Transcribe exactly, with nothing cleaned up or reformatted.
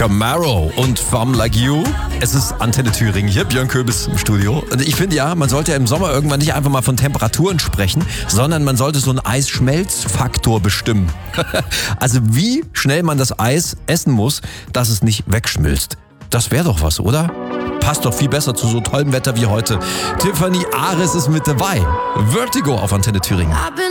Camaro und Femme Like You. Es ist Antenne Thüringen hier, Björn Köbis im Studio. Und ich finde ja, man sollte ja im Sommer irgendwann nicht einfach mal von Temperaturen sprechen, sondern man sollte so einen Eisschmelzfaktor bestimmen. Also wie schnell man das Eis essen muss, dass es nicht wegschmilzt. Das wäre doch was, oder? Passt doch viel besser zu so tollem Wetter wie heute. Tiffany Ares ist mit dabei. Vertigo auf Antenne Thüringen.